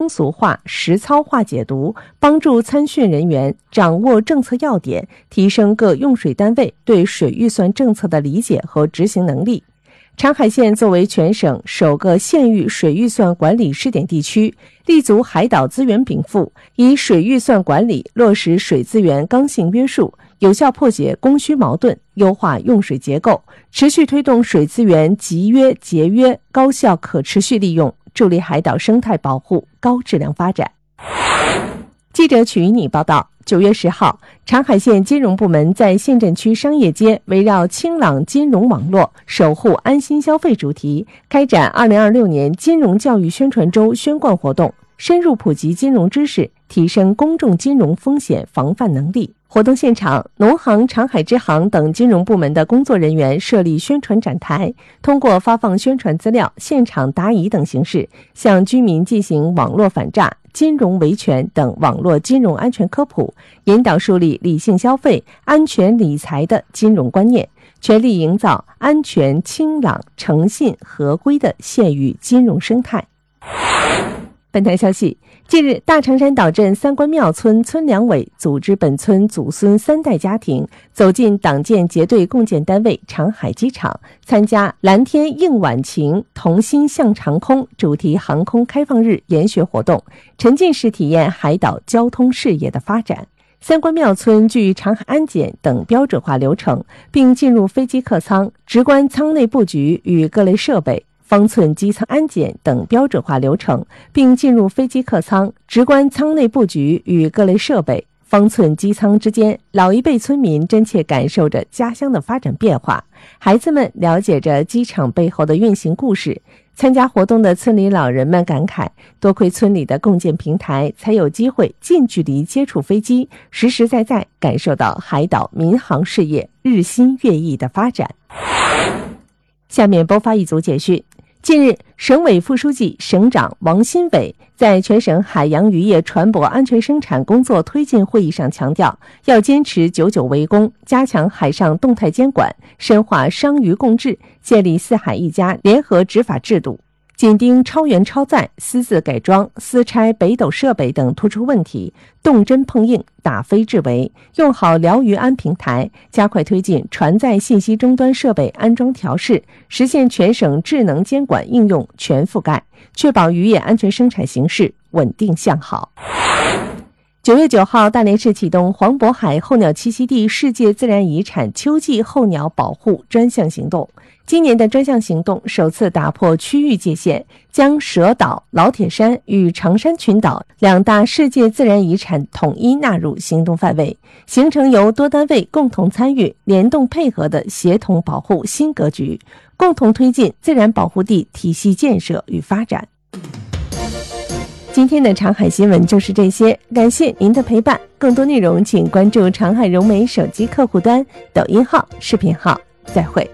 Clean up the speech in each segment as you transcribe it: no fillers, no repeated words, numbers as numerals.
通俗化、实操化解读，帮助参训人员掌握政策要点，提升各用水单位对水预算政策的理解和执行能力。长海县作为全省首个县域水预算管理试点地区，立足海岛资源禀赋，以水预算管理落实水资源刚性约束，有效破解供需矛盾，优化用水结构，持续推动水资源集约、节约、高效可持续利用，助力海岛生态保护高质量发展。记者曲一妮报道，9月10号，长海县金融部门在县镇区商业街围绕清朗金融网络，守护安心消费主题，开展2026年金融教育宣传周宣贯活动，深入普及金融知识，提升公众金融风险防范能力。活动现场，农行、长海支行等金融部门的工作人员设立宣传展台，通过发放宣传资料、现场答疑等形式，向居民进行网络反诈、金融维权等网络金融安全科普，引导树立理性消费、安全理财的金融观念，全力营造安全、清朗、诚信、合规的县域金融生态。本台消息，近日，大长山岛镇三官庙村村两委组织本村祖孙3代家庭走进党建结对共建单位长海机场，参加蓝天映晚晴，同心向长空主题航空开放日研学活动，沉浸式体验海岛交通事业的发展。三官庙村据长海安检等标准化流程，并进入飞机客舱，直观舱内布局与各类设备，方寸机舱安检等标准化流程，并进入飞机客舱，直观舱内布局与各类设备，方寸机舱之间，老一辈村民真切感受着家乡的发展变化，孩子们了解着机场背后的运行故事。参加活动的村里老人们感慨，多亏村里的共建平台，才有机会近距离接触飞机，实实在在感受到海岛民航事业日新月异的发展。下面播发一组简讯。近日，省委副书记、省长王新伟在全省海洋渔业船舶安全生产工作推进会议上强调，要坚持99围攻，加强海上动态监管，深化商渔共治，建立4海1家联合执法制度，紧盯超员超载、私自改装、私拆北斗设备等突出问题，动真碰硬，打非制围，用好辽渔安平台，加快推进船载信息终端设备安装调试，实现全省智能监管应用全覆盖，确保渔业安全生产形势稳定向好。9月9号，大连市启动黄渤海候鸟栖息地世界自然遗产秋季候鸟保护专项行动。今年的专项行动首次打破区域界限，将蛇岛、老铁山与长山群岛2大世界自然遗产统一纳入行动范围，形成由多单位共同参与、联动配合的协同保护新格局，共同推进自然保护地体系建设与发展。今天的长海新闻就是这些，感谢您的陪伴。更多内容请关注长海融媒手机客户端、抖音号、视频号。再会。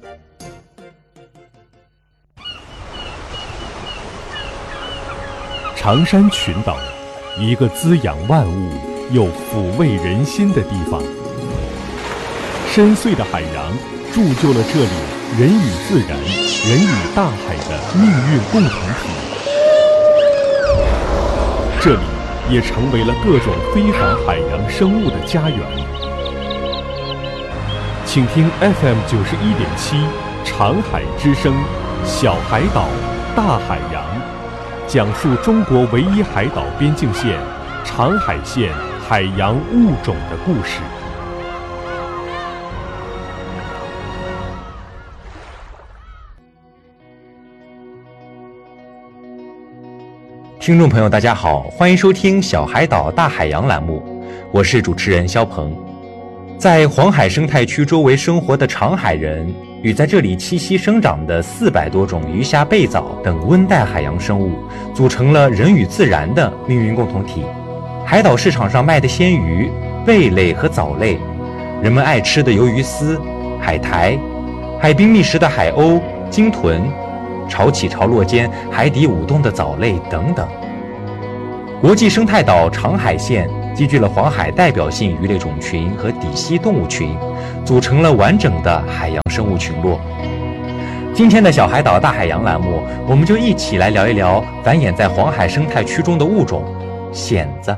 长山群岛，一个滋养万物又抚慰人心的地方。深邃的海洋铸就了这里人与自然、人与大海的命运共同体。这里也成为了各种非凡海洋生物的家园。请听 FM91.7长海之声，小海岛，大海洋，讲述中国唯一海岛边境线长海县海洋物种的故事。 听众朋友大家好，欢迎收听小海岛大海洋栏目，我是主持人肖鹏。在黄海生态区周围生活的长海人与在这里栖息生长的400多种鱼虾贝藻等温带海洋生物组成了人与自然的命运共同体。海岛市场上卖的鲜鱼、贝类和藻类，人们爱吃的鱿鱼丝、海苔，海滨觅食的海鸥、鲸豚，潮起潮落间海底舞动的藻类等等。国际生态岛长海县集聚了黄海代表性鱼类种群和底栖动物群，组成了完整的海洋生物群落。 今天的小海岛大海洋栏目，我们就一起来聊一聊繁衍在黄海生态区中的物种蚬子。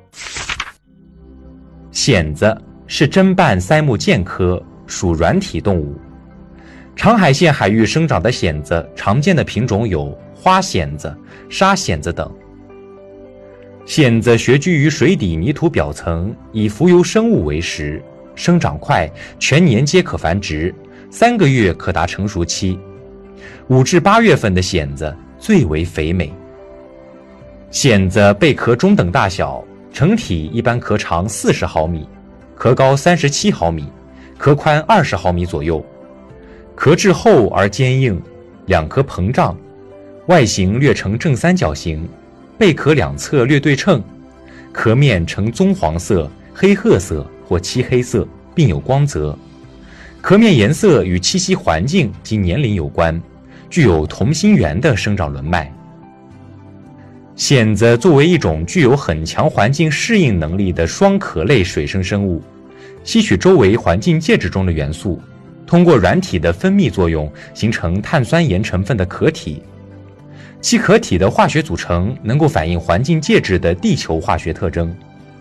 蚬子是真瓣鳃目蚬科，属软体动物。长海线海域生长的蚬子，常见的品种有花蚬子、沙蚬子等。蚬子穴居于水底泥土表层，以浮游生物为食，生长快，全年皆可繁殖，3个月可达成熟期。5至8月份的蚬子最为肥美。蚬子贝壳中等大小，成体一般壳长40毫米，壳高37毫米，壳宽20毫米左右。壳质厚而坚硬，两颗膨胀，外形略呈正三角形，贝壳两侧略对称，壳面呈棕黄色、黑褐色或漆黑色，并有光泽。壳面颜色与栖息环境及年龄有关，具有同心圆的生长轮脉。蚬子作为一种具有很强环境适应能力的双壳类水生生物，吸取周围环境介质中的元素，通过软体的分泌作用形成碳酸盐成分的壳体。其壳体的化学组成能够反映环境介质的地球化学特征。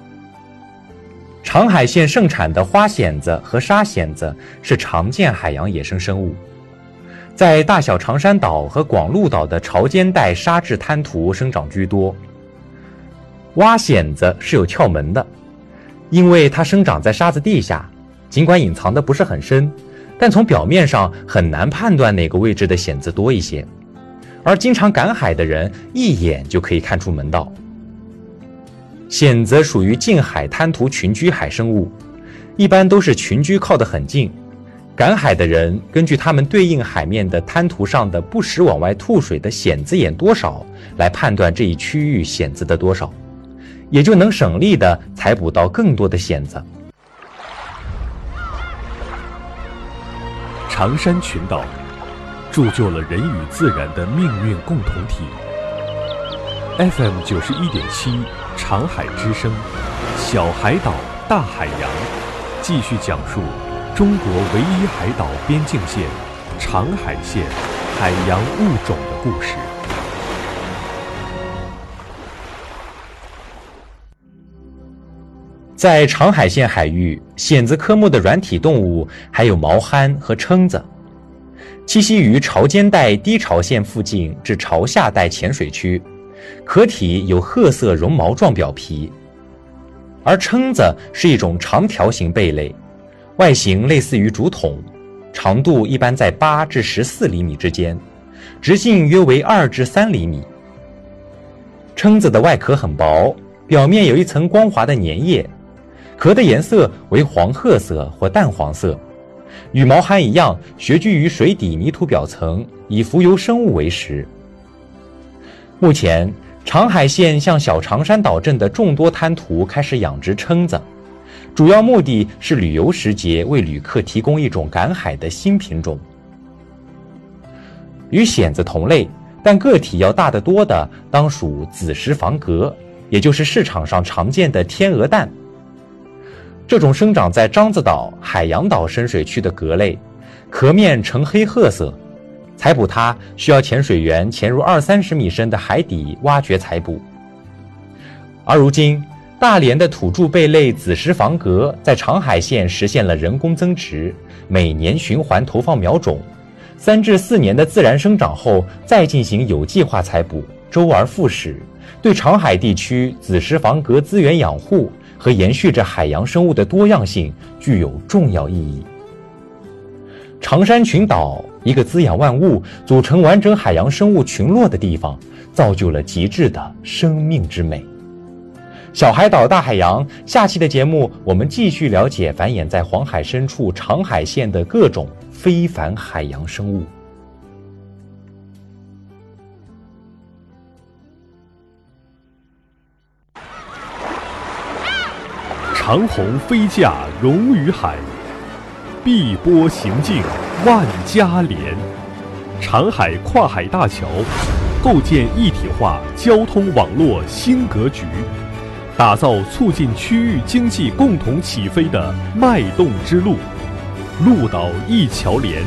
长海线盛产的花蚬子和沙蚬子是常见海洋野生生物，在大小长山岛和广鹿岛的潮间带沙质滩涂生长居多。蛙蚬子是有窍门的，因为它生长在沙子地下，尽管隐藏的不是很深，但从表面上很难判断哪个位置的蚬子多一些，而经常赶海的人一眼就可以看出门道。蚬子属于近海滩涂群居海生物，一般都是群居靠得很近，赶海的人根据它们对应海面的滩涂上的不时往外吐水的蚬子眼多少来判断这一区域蚬子的多少，也就能省力地采捕到更多的蚬子。 长山群岛铸就了人与自然的命运共同体。FM 91.7长海之声，小海岛大海洋，继续讲述中国唯一海岛边境线长海线海洋物种的故事。 在长海线海域，蚬子科目的软体动物还有毛蚶和蛏子，栖息于潮间带低潮线附近至潮下带浅水区，壳体有褐色绒毛状表皮。而蛏子是一种长条形贝类，外形类似于竹筒，长度一般在8至14厘米之间，直径约为2至3厘米。蛏子的外壳很薄，表面有一层光滑的粘液，壳的颜色为黄褐色或淡黄色，与毛蚶一样穴居于水底泥土表层，以浮游生物为食。目前长海线向小长山岛镇的众多滩涂开始养殖蛏子，主要目的是旅游时节为旅客提供一种赶海的新品种。与蚬子同类，但个体要大得多的当属紫石房蛤，也就是市场上常见的天鹅蛋。这种生长在獐子岛、海洋岛深水区的蛤类，壳面呈黑褐色，采捕它需要潜水员潜入20-30米深的海底挖掘采捕。而如今，大连的土著贝类紫石房蛤在长海线实现了人工增殖，每年循环投放苗种，3至4年的自然生长后再进行有计划采捕，周而复始，对长海地区紫石房蛤资源养护和延续着海洋生物的多样性具有重要意义。长山群岛，一个滋养万物、组成完整海洋生物群落的地方，造就了极致的生命之美。小海岛大海洋，下期的节目我们继续了解繁衍在黄海深处长海线的各种非凡海洋生物。 长虹飞架融于海，碧波行径万家连。长海跨海大桥构建一体化交通网络新格局，打造促进区域经济共同起飞的脉动之路。陆岛一桥连，